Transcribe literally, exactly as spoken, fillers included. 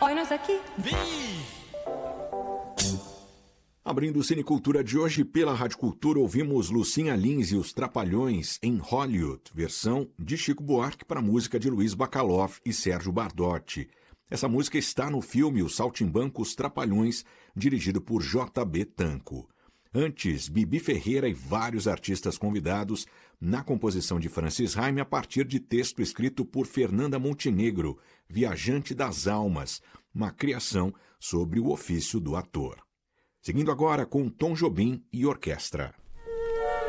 Olha nós aqui. Abrindo o Cinecultura de hoje pela Rádio Cultura, ouvimos Lucinha Lins e os Trapalhões em Hollywood, versão de Chico Buarque para música de Luiz Bacalov e Sérgio Bardotti. Essa música está no filme Os Saltimbancos Trapalhões, dirigido por J B Tanco. Antes, Bibi Ferreira e vários artistas convidados na composição de Francis Haime a partir de texto escrito por Fernanda Montenegro, Viajante das Almas, uma criação sobre o ofício do ator. Seguindo agora com Tom Jobim e orquestra.